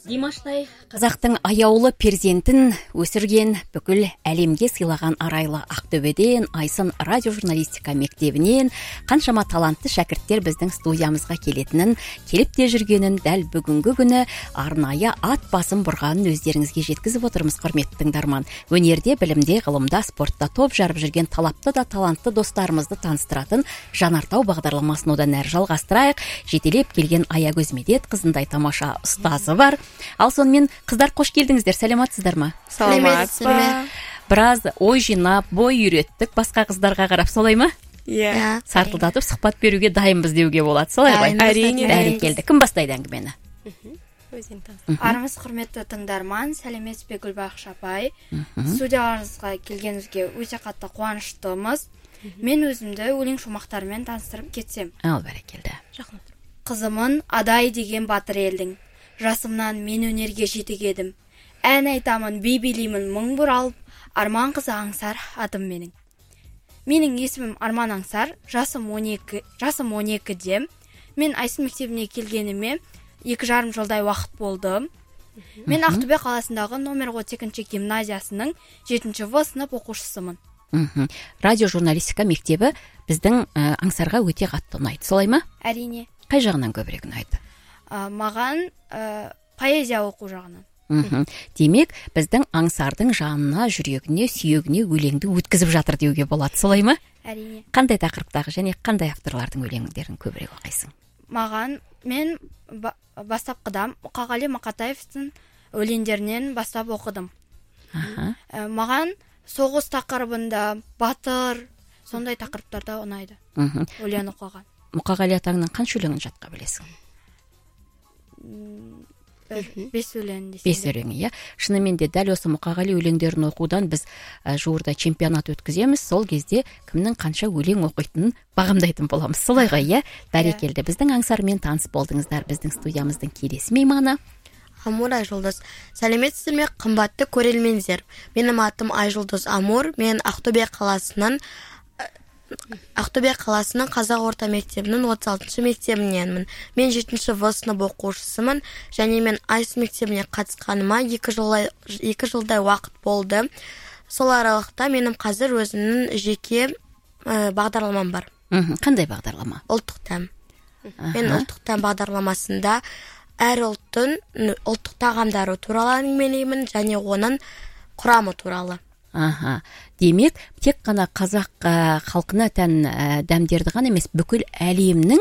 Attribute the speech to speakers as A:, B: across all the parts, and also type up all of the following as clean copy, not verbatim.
A: Димаштай қазақтың аяулы перзентін өсірген, бүкіл әлемге сыйлаған арайлы Ақтөбеден, Айсын радиожурналистика мектебінен қаншама талантты шәкірттер біздің студиямызға келетінін, келіп те жүргенін дәл бүгінгі күні арнайы ат басын бұрғанын өздеріңізге жеткізіп отырмыз, құрметті тыңдарман. Өнерде, білімде, ғылымда, спортта топ жарып жүрген талапты да талантты достарымызды таныстыратын Жанартау бағдарламасын одан әрі жалғастырайық. Жетелеп келген Аягөз Медет қызындай тамаша ұстазы бар. Ал сонымен қыздар қош келдіңіздер, сәлематсыздар ма?
B: Сәлеметсіздер.
A: Біраз ой жинап, бой үйреттік басқа қыздарға қарап, солай ма?
B: Иә.
A: Сартылдатып сұхбат беруге дайынбыз деуге болады, солай ғой?
B: Әрине.
A: Бәрекелді. Кім бастайды әңгімені?
B: Армысыз құрметті тыңдарман, сәлеметсіз бе Гүлбақыш апай. Студияларыңызға келгеніңізге өте қатты қуаныштымыз. Мен өзімді өлең шумақтарымен таныстырып кетсем.
A: Ал, бәрекелді.
B: Қызымын адай деген батыр елдің. Жасымнан мен өнерге жетік едім. Ән айтамын, би билеймін, мың бұралып, Арман қызы Аңсар атым менің. Менің есімім Арман Аңсар, жасым 12-де. Мен Айсын мектебіне келгеніме 2,5 жылдай уақыт болды. Мен Ақтөбе қаласындағы номер 32 гимназиясының 7-В сынып оқушысымын.
A: Радиожурналистика мектебі біздің Аңсарға өте қатты ұнайды, солай ма?
B: Әрине.
A: Қай жағынан көбірек ұнайды?
B: Маған поэзия оқу жағынан.
A: Демек, біздің Аңсардың жанына, жүрегіне, сүйегіне өлеңді өткізіп жатыр деуге болады, солай ма?
B: Әрине.
A: Қандай тақырыптағы және қандай авторлардың өлеңдерін көбірек оқисың?
B: Мен бастапқыда Мұқағали Мақатаевтың өлеңдерінен бастап оқыдым. Маған соғыс тақырыбында, батыр, сондай тақырыптарда ұнайды. Өлең оқыған.
A: Мұқағали атаңның қанша өлеңін жатқа білесің?
B: 5 өлең десем.
A: 5 өлең, иә. Шынымен де дәл осы Мұқағали өлеңдерін оқудан біз жуырда чемпионат өткіземіз. Сол кезде кімнің қанша өлең оқитынын бағамдайтын боламыз. Солай ғой, иә? Бәрекелді. Біздің Аңсармен таныс болдыңыздар. Біздің студиямыздың келесі мейманы.
C: Амур Айжұлдыз. Сәлеметсіздер ме, қымбатты көрермендер. Менің атым Айжұлдыз Амур. Мен Ақтөбе қаласының Қазақ орта мектебінің 36-шы мектебіненмін. Мен 7-В сынып оқушысымын, және мен Айсын мектебіне қатысқаныма 2 жылдай уақыт болды. Сол аралықта менің қазір өзімнің жеке бағдарламам бар.
A: Қандай бағдарлама?
C: Ұлттық тәм. Мен ұлттық тәм бағдарламасында әр ұлттық тағамдары туралы әңгімелеймін, және оның құрамы туралы.
A: Демек, тек қана қазақ халқына тән дәмдерді ғана емес, бүкіл әлемнің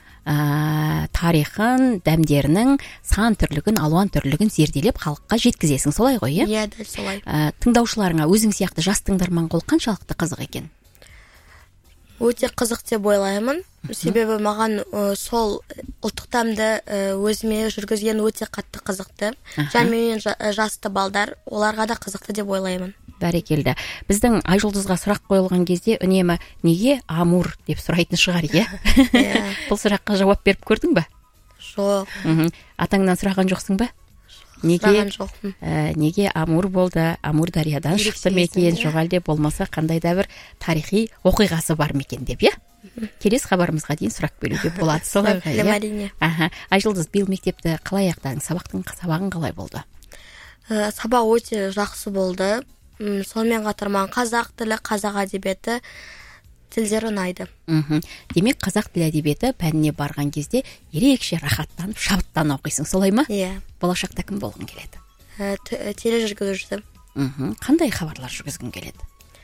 A: тарихын, дәмдерінің сан түрлігін, алуан түрлігін зерделеп халыққа жеткізесің, солай ғой, иә?
C: Иә, дәл солай.
A: Тыңдаушыларыңа өзің сияқты жас тыңдарман қол қаншалықты қызық екен?
C: Өте қызық деп ойлаймын. Себебі маған сол ұлттық тәмді өзіме жүргізген өте қатты қызықты. Және мен жасты балдар, оларға да қызықты деп ойлаймын.
A: Бәрекелді. Біздің Айжұлдызға сұрақ қойылған кезде үнемі неге Амур деп сұрайтын шығар, иә? Бұл сұраққа жауап беріп көрдің бе?
C: Жоқ.
A: Атаңнан сұраған жоқсың ба?
C: Сұраған жоқпын.
A: Неге Амур болды? Амур дариядан шықты ма екен? Жоқ әлде болмаса қандай да бір тарихи оқиғасы бар ма екен деп, иә? Келесі хабарымызға дейін сұрақ беруге болады. Солай ғой,
C: иә?
A: Айжұлдыз, биыл мектепті қалай аяқтадың? Сабағың қалай болды?
C: Сабақ өте жақсы болды. Сонымен қатар маған қазақ тілі, қазақ әдебиеті тілдері ұнайды.
A: Демек, қазақ тілі әдебиеті пәніне барған кезде ерекше рахаттанып, шабыттанып оқисың, солай ма?
C: Иә.
A: Болашақта кім болғың келеді?
C: Тележүргізуші.
A: Қандай хабарлар жүргізгің келеді?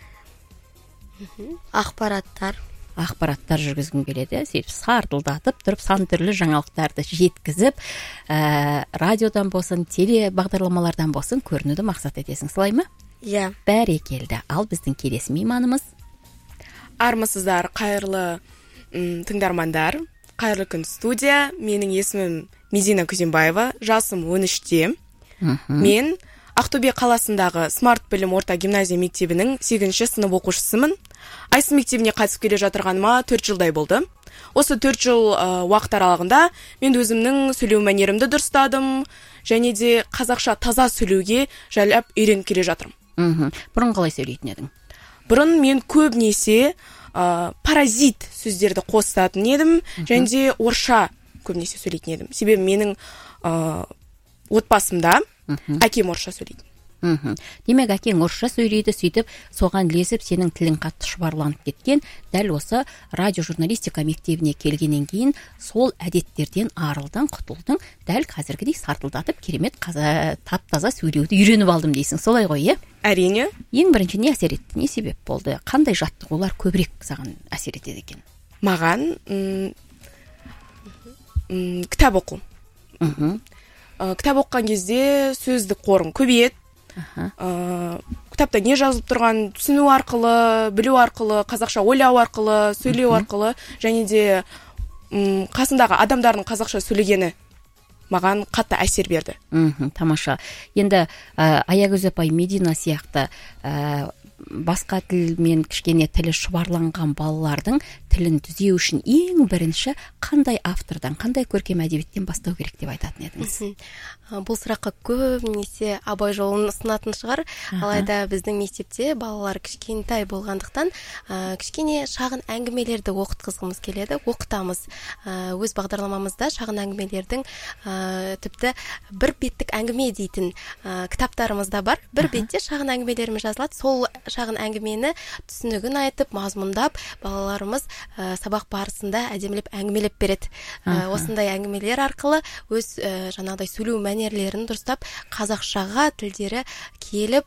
C: Ақпараттар
A: жүргізгің келеді, сөйтіп сартылдатып тұрып сан түрлі жаңалықтарды жеткізіп, радиодан болсын, теле бағдарламалардан болсын көрінуді мақсат етесің, солай ма?
C: Иә.
A: Бәрекелді. Ал біздің келесі мейманымыз.
D: Армысыздар, қайырлы тыңдармандар, қайырлы күн студия. Менің есімім Медина Күзембаева, жасым 13-те. Мен Ақтөбе қаласындағы Смарт білім орта гимназия мектебінің 8-ші сынып оқушысымын. Айсын мектебіне қатысып келе жатырғаныма 4 жылдай болды. Осы 4 жыл уақыт аралығында мен өзімнің сөйлеу мәнерімді дұрыстадым, және де қазақша таза сөйлеуге жайлап үйреніп келе жатырмын.
A: Бұрын қалай сөйлейтін едің?
D: Бұрын мен көбінесе паразит сөздерді қосатын едім, және де орысша көбінесе сөйлейтін едім. Себебі менің отбасымда әкем орысша сөйлейді.
A: Демек, әкең орысша сөйлейді, сөйтіп соған ілесіп сенің тілің қатты шұбарланып кеткен. Дәл осы радиожурналистика мектебіне келгеннен кейін сол әдеттерден арылдың, құтылдың, дәл қазіргідей сартылдатып керемет тап-таза сөйлеуді үйреніп алдым дейсің. Солай ғой, иә?
D: Әрине.
A: Ең бірінші не әсер етті, не себеп болды? Қандай жаттығулар көбірек саған әсер етеді екен?
D: Маған кітап оқу. Кітап оққан кезде сөздік қорың көбейеді. Кітапта не жазылып тұрған түсіну арқылы, білу арқылы, қазақша ойлау арқылы, сөйлеу арқылы, және де қасындағы адамдардың қазақша сөйлегені маған қатты әсер берді.
A: Тамаша. Енді Аягөз апай, Медина сияқты басқа тілмен кішкене тілі шұбарланған балалардың тілін түзеу үшін ең бірінші қандай автордан, қандай көркем әдебиеттен бастау керек деп айтатын едіңіз?
E: Бұл сұраққа көбінесе Абай жолын ұсынатын шығар. Алайда біздің мектепте балалар кішкентай болғандықтан кішкене шағын әңгімелерді оқытқызғымыз келеді, оқытамыз. Өз бағдарламамызда шағын әңгімелердің тіпті бір беттік әңгіме дейтін кітаптарымыз да бар. Бір бетте шағын әңгімелеріміз жазылады. Сол шағын әңгімені түсінігін айтып, мазмұндап, балаларымыз сабақ барысында әдемілеп әңгімелеп береді. Осындай әңгімелер арқылы өз жаңағыдай сөйлеу мәнерлерін дұрыстап, қазақшаға тілдері келіп,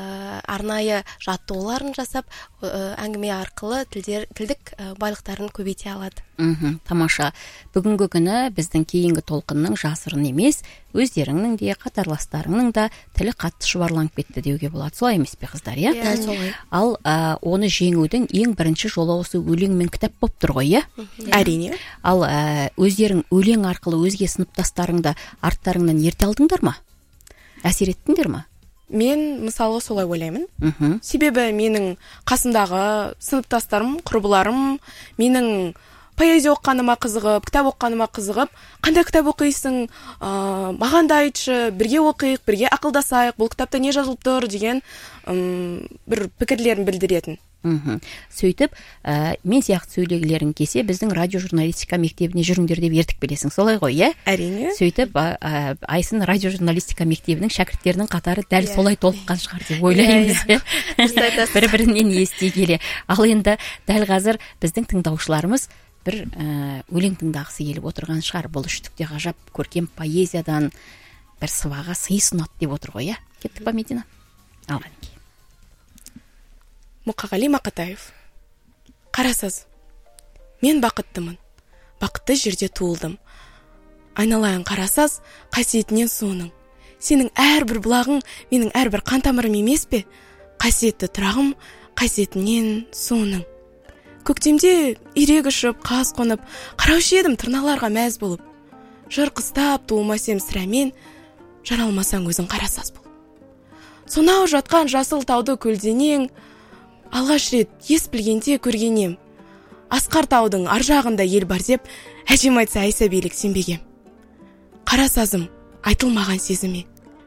E: арнайы жаттығуларын жасап, әңгіме арқылы тілдік байлықтарын көбейте алады.
A: Тамаша. Бүгінгі күні біздің кейінгі толқынның жасырын емес, өздеріңнің де, қатарластарыңның да тілі қатты шұбарланып кетті деуге болады. Солай емес пе, қыздар, иә? Ал оны жеңудің ең бірінші жолы осы өлең мен кітап болып тұр ғой, иә?
D: Әрине.
A: Ал өздерің өлең арқылы өзге сыныптастарыңды арттарыңнан ерте алдыңдар ма? Әсер еттіңдер ма?
D: Мен мысалы солай ойлаймын. Себебі менің қасымдағы сыныптастарым, құрбыларым менің поэзия оққаныма қызығып, кітап оққаныма қызығып, қандай кітап оқисың, маған да айтшы, бірге оқиық, бірге ақылдасайық, бұл кітапта не жазылып тұр деген бір пікірлерін білдіретін.
A: Сөйтіп, мен сияқты сөйлегілерің келсе, біздің радиожурналистика мектебіне жүріңдер деп ертіп келесің, солай ғой, иә?
D: Әрине.
A: Сөйтіп, Айсын радиожурналистика мектебінің шәкірттерінің қатары дәл солай толыққан шығар деп ойлаймыз. Бір-бірінен ести келе. Ал енді дәл қазір біздің тыңдаушыларымыз бір өлең тыңдағысы келіп отырған шығар. Бұл үштікте ғажап көркем поэзиядан бір сыбаға сый сұнат деп отыр ғой, иә? Кеттік па, Медина? Алған ке.
D: Мұқағали Мақатаев. Қарасыз, мен бақыттымын, бақытты жерде туылдым. Айналайын қарасыз, қасиетінен суының. Сенің әрбір бұлағың менің әрбір қан тамырым емес пе? Қасиетті тұрағым, қасиетінен суының. Көктемде ирек ұшып, қаз қонып, қараушы едім тырналарға мәз болып. Жыр қыстап туылмасем сірәмен, жаралмасаң өзің қарасыз бол. Сонау жатқан жасыл тауды көлденең, алғаш рет ес білгенде көргенем. Асқар таудың ар жағында ел бар деп, әжем айтса айса билік сенбегем. Қарасазым, айтылмаған сезіме.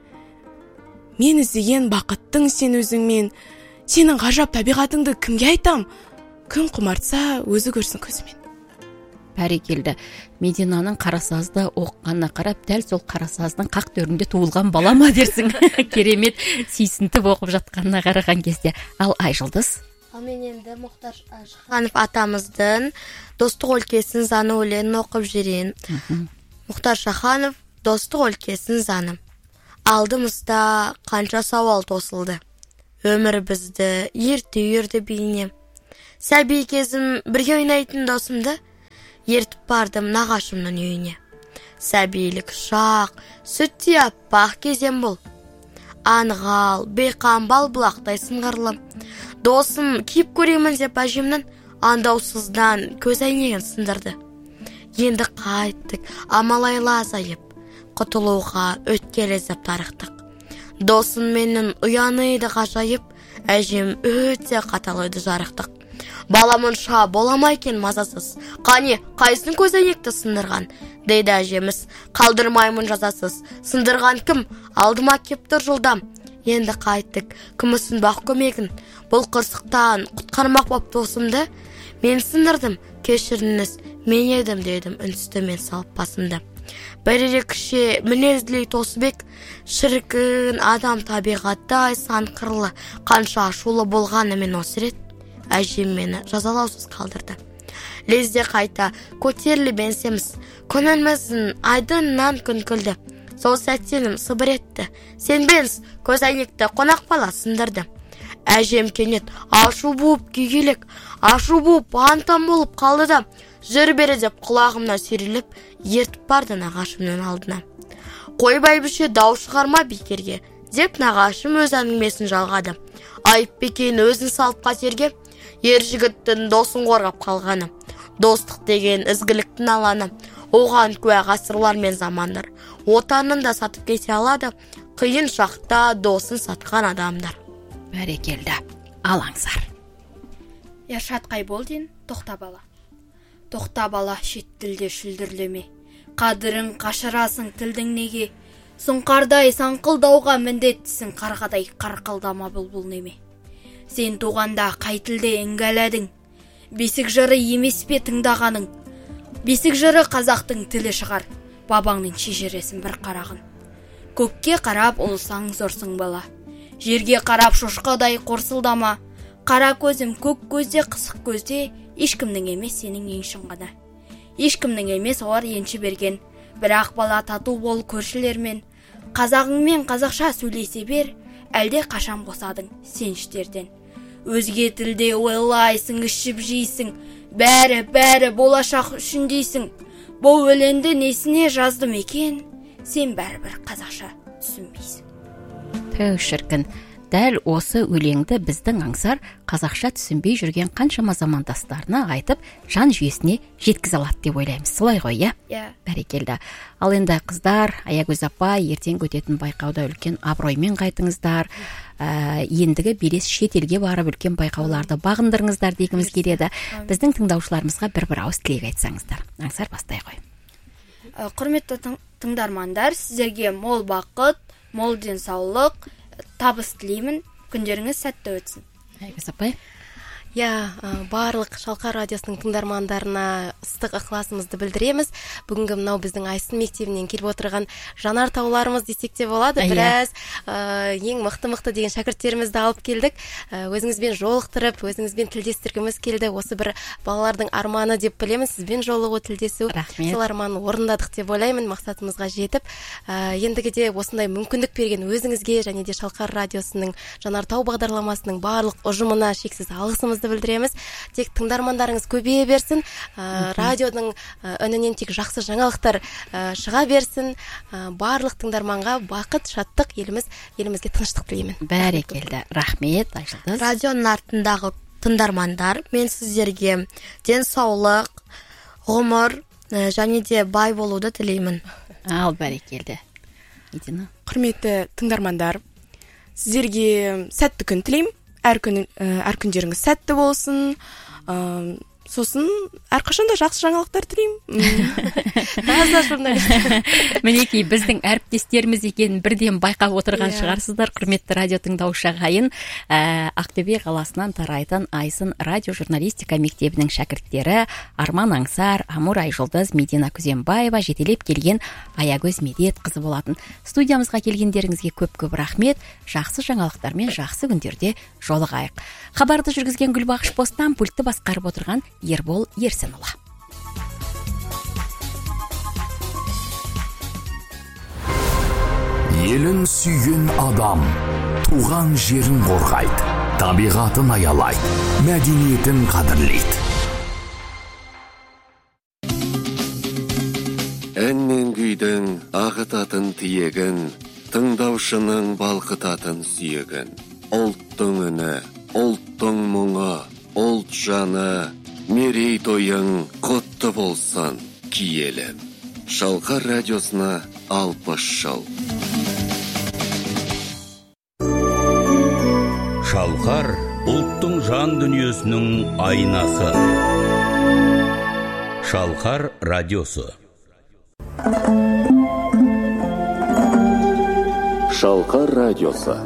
D: Мен іздеген бақыттың сен өзіңмен, сенің ғажап табиғатыңды кімге айтам? Күн құмартса, өзі көрсін көзімен.
A: Бәрекелді. Мединаның қарасазды оққанына қарап, дәл сол қарасаздың қақ төрінде туылған бала ма дерсің? Керемет сүйсінтіп оқып жатқанына қараған кезде. Ал Айжылдыз?
C: Ал мен енді Мұхтар Шаханов атамыздың Достық өлкесін заңы өлеңін оқып жүрейін. Мұхтар Шаханов Достық өлкесін заңы. Алдымызда қанша сауал тосылды. Өмір бізді ерте үйірді бейне. Сәби кезім бірге ойнайтын досымды ертіп бардым нағашымның үйіне. Сәбилік шақ, сүттей аппақ кезем бұл. Анғал, бейқамбал бұлақтай сыңғырлы. Досым киіп көремін деп әжемнің андаусыздан көз әйнегін сындырды. Енді қайттық, амалайла азайып, құтылуға өткелі зап тарықтық. Досым менің ұяныйды ғажайып, әжем өте қаталайды жарықтық. Баламынша боламайкен мазасыз. Қане, қайсын көз әйнекті сындырған? Дейді әжеміз, қалдырмаймын жазасыз. Сындырған кім? Алдыма кеп тұр жылдам. Енді қайттық, кімісін бақ көмегін. Бұл қырсықтан құтқармақ боп досымды. Мен сындырдым, кешіріңіз, мен едім дедім үнсті мен салып басымды. бір ерекше мінезділей Тосыбек, шіркін адам табиғаттай сан қырлы, қанша ашулы болғанымен осы рет әжем мені жазалаусыз қалдырды. Лезде қайта көтеріліп енсеміз, көңіліміздің айдыннан күн күлді. Сол сәттенім сыбыр етті. Сенбеңіз, көз әйнекті қонақ бала сындырды. Әжем кенет ашу буып күйгелек, ашу буып антам болып қалды да, жүр бері деп құлағымна сүйреліп, ертіп барды нағашымның алдына. Қой бәйбіше дау шығарма бекерге, деп нағашым өз әңгімесін жалғады. Айып бекен өзін салып қатерге, ер жігіттің досын қорғап қалғаны. Достық деген ізгіліктің аланы, оған куә ғасырлар мен замандар. Отанын да сатып кете алады, қиын шақта досын сатқан адамдар.
A: Бәрекелді, алаңсар.
B: Шатқай бол ден, тоқта бала. Тоқта бала, шет тілде шүлдірлеме. Қадырың қашырасың тілдің неге. Сұңқардай саңқылдауға міндеттісің, қарғадай қарқылдама бұлбұл неме. Сен туғанда қай тілде еңгәләдің. Бесік жыры емес пе тыңдағаның. Бесік жыры қазақтың тілі шығар. Бабаңның шешересін бір қарағын. Көкке қарап олсаң зорсың бала. Жерге қарап шошқадай қорсылдама. Қара көзім көк көзде, қысық көзде, ешкімнің емес сенің еншің ғана. Ешкімнің емес олар енші берген. Бірақ бала тату бол көршілермен. Қазағыңмен қазақша сөйлесе бер, әлде қашан қосадың сенштерден. Өзге тілде ойлайсың, ішіп жейсің, бәрі болашақ үшін дейсің. Бұл өлеңді несіне жаздым екен, сен бәрібір қазақша түсінбейсің.
A: Тәу шіркін, дәл осы өлеңді біздің аңсар қазақша түсінбей жүрген қаншама замандастарына айтып, жан жүйесіне жеткізе алады деп ойлаймыз. Солай ғой, иә? Бәрекелді. Ал енді қыздар, Аягөз апай, ертең өтетін байқауда үлкен абыроймен қайтыңыздар. Ендігі белес шетелге барып үлкен байқауларды бағындырыңыздар дегіміз келеді. Біздің тыңдаушыларымызға бір ауыз тілек айтсаңыздар. Аңсар, бастай ғой.
B: Құрметті тыңдармандар, сіздерге мол бақыт, мол денсаулық, табыс тілеймін. Күндеріңіз сәтті өтсін.
A: Аягөз апай.
E: Барлық Шалқар радиосының тыңдармандарына ыстық ықыласымызды білдіреміз. Бүгінгі мынау біздің Айсын мектебінен келіп отырған жанар тауларымыз десек те болады. Біраз ең мықты деген шәкірттерімізді алып келдік. Өзіңізбен жолықтырып, өзіңізбен тілдестіргіміз келді. Осы бір балалардың арманы деп білемін. Сізбен жолығу, тілдесу. Сол арманын орындадық деп ойлаймын, мақсатымызға жетіп. Ендігіде осындай мүмкіндік берген өзіңізге және де Шалқар радиосының жанар тау бағдарламасының барлық ұжымына шексіз алғысымызды білдіреміз. Тек тыңдармандарыңыз көбейе берсін, радионың үнінен тек жақсы жаңалықтар шыға берсін. Барлық тыңдарманға бақыт, шаттық, елімізге тыныштық тілеймін.
A: Бәрекелді. Рахмет, Айжұлдыз.
C: Радионың артындағы тыңдармандар, мен сіздерге денсаулық, ғұмыр және де бай болуды тілеймін.
A: Ал, бәрекелді.
D: Құрметті тыңдармандар, сіздерге сәтті күн тілеймін. Әр күндеріңіз сәтті болсын. Сосын әрқашанда жақсы жаңалықтар тілеймін.
A: Мінекей біздің әріптестеріміз екенін бірден байқап отырған шығарсыздар, құрметті радио тыңдаушы ағайын. Ақтөбе қаласынан тарайтын Айсын радио журналистика мектебінің шәкірттері Арман Аңсар, Амур Айжұлдыз, Медина Күзембаева жетелеп келген Аягөз Медет қызы болатын. Студиямызға келгендеріңізге көп рахмет. Жақсы жаңалықтармен жақсы күндерде жолығайық. Хабарды жүргізген Гүлбақыш Бостан, пультті басқарып отырған Ербол Ерсенұлы.
F: Елін сүйген адам туған жерін қорғайды, табиғатын аялайды, мәдениетін қадірлейді.
G: Ән мен күйдің ағытатын тиегін, тыңдаушының балқытатын сүйегін. Ұлттың үні, ұлттың мұңы, ұлт жаны, мерейтойың құтты болсын, киелім. Шалқар радиосына 60 жыл.
H: Шалқар ұлттың жан дүниесінің айнасы. Шалқар радиосы.
G: Шалқар радиосы.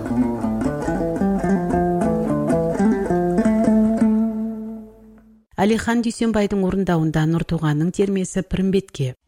I: Әлихан Дүйсенбайдың орындауында Нұртуғанның термесі Пірімбетке.